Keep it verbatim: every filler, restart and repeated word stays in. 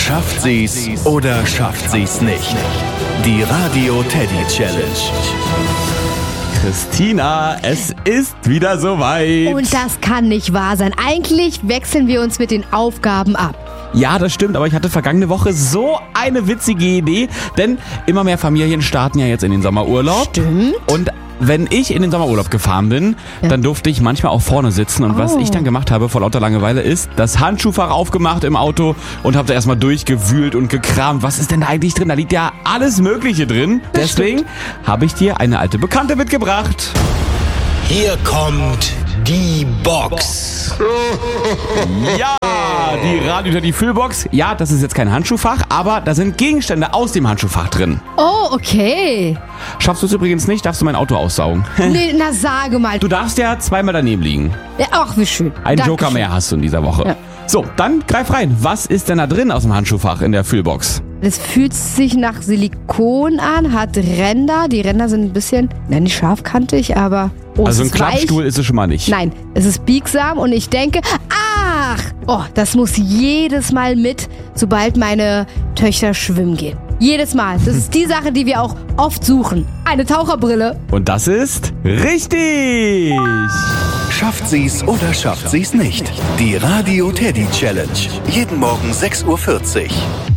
Schafft sie's oder schafft sie's nicht? Die Radio Teddy Challenge. Christina, es ist wieder soweit. Und das kann nicht wahr sein. Eigentlich wechseln wir uns mit den Aufgaben ab. Ja, das stimmt, aber ich hatte vergangene Woche so eine witzige Idee, denn immer mehr Familien starten ja jetzt in den Sommerurlaub. Stimmt. Und wenn ich in den Sommerurlaub gefahren bin, Ja. dann durfte ich manchmal auch vorne sitzen. Und Oh. was ich dann gemacht habe vor lauter Langeweile ist, das Handschuhfach aufgemacht im Auto und habe da erstmal durchgewühlt und gekramt. Was ist denn da eigentlich drin? Da liegt ja alles Mögliche drin. Das Deswegen habe ich dir eine alte Bekannte mitgebracht. Hier kommt die Box. Ja, die Radio die Füllbox. Ja, das ist jetzt kein Handschuhfach, aber da sind Gegenstände aus dem Handschuhfach drin. Oh, okay. Schaffst du es übrigens nicht, darfst du mein Auto aussaugen. Nee, na sage mal. Du darfst ja zweimal daneben liegen. Ja, ach, wie schön. Einen Dankeschön. Joker mehr hast du in dieser Woche. Ja. So, dann greif rein. Was ist denn da drin aus dem Handschuhfach in der Füllbox? Es fühlt sich nach Silikon an, hat Ränder. Die Ränder sind ein bisschen, na nicht scharfkantig, aber... Oh, Also es ein ist weich. Klappstuhl ist es schon mal nicht. Nein, es ist biegsam und ich denke, ach, oh, das muss jedes Mal mit, sobald meine Töchter schwimmen gehen. Jedes Mal. Das ist die Sache, die wir auch oft suchen. Eine Taucherbrille. Und das ist richtig. Schafft sie's oder schafft sie's nicht? Die Radio Teddy Challenge. Jeden Morgen sechs Uhr vierzig.